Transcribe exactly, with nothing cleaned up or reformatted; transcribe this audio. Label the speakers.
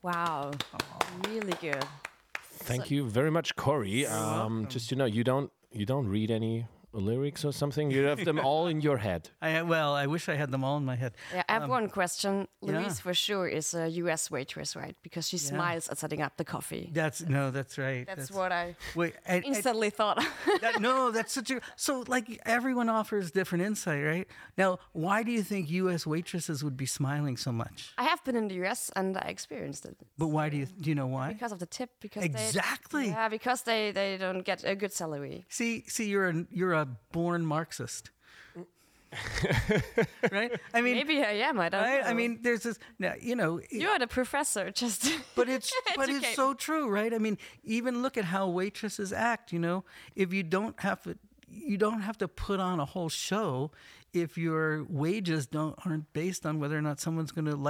Speaker 1: Wow, really good.
Speaker 2: Thank you very much, Corey. Um, just you know, you don't you don't read any lyrics or something. You have them all in your head.
Speaker 3: I well, I wish I had them all in my head.
Speaker 1: Yeah, I have
Speaker 3: Um,
Speaker 1: one question. Louise,
Speaker 3: yeah.
Speaker 1: for sure, is a U S waitress, right? Because she smiles at setting up the coffee.
Speaker 3: That's no, that's right.
Speaker 1: That's, what I
Speaker 3: Wait, I, I-
Speaker 1: instantly thought.
Speaker 3: that, no, that's such a so like everyone offers different insight, right? Now, why do you think U S waitresses would be smiling so much?
Speaker 1: I have been in the U S and I experienced it.
Speaker 3: But why do you do you know why?
Speaker 1: Because of the tip. Because
Speaker 3: Exactly.
Speaker 1: They, yeah, because they, they don't get a good salary.
Speaker 3: See, see, you're a you're a born Marxist, right? I mean,
Speaker 1: Maybe I am. I don't
Speaker 3: right?
Speaker 1: know.
Speaker 3: I mean, there's this, now, you know,
Speaker 1: You're the professor, just.
Speaker 3: but it's but it's
Speaker 1: educate.
Speaker 3: so true, right? I mean, even look at how waitresses act. You know, if you don't have to, you don't have to put on a whole show if your wages don't aren't based on whether or not someone's going to like.